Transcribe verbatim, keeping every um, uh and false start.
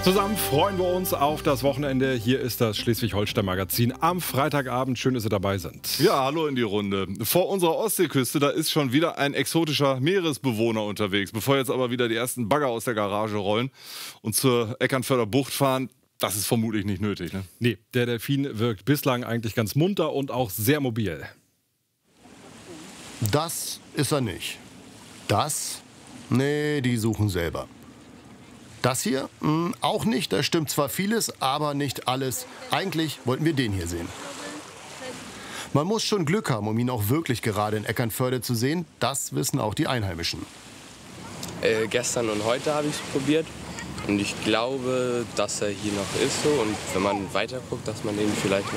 Zusammen freuen wir uns auf das Wochenende. Hier ist das Schleswig-Holstein-Magazin am Freitagabend. Schön, dass Sie dabei sind. Ja, hallo in die Runde. Vor unserer Ostseeküste, da ist schon wieder ein exotischer Meeresbewohner unterwegs. Bevor jetzt aber wieder die ersten Bagger aus der Garage rollen und zur Eckernförder Bucht fahren, das ist vermutlich nicht nötig, ne? Nee, der Delfin wirkt bislang eigentlich ganz munter und auch sehr mobil. Das ist er nicht. Das? Nee, die suchen selber. Das hier? Hm, auch nicht. Da stimmt zwar vieles, aber nicht alles. Eigentlich wollten wir den hier sehen. Man muss schon Glück haben, um ihn auch wirklich gerade in Eckernförde zu sehen. Das wissen auch die Einheimischen. Äh, gestern und heute habe ich es probiert. Und ich glaube, dass er hier noch ist so. Und wenn man weiter guckt, dass man den vielleicht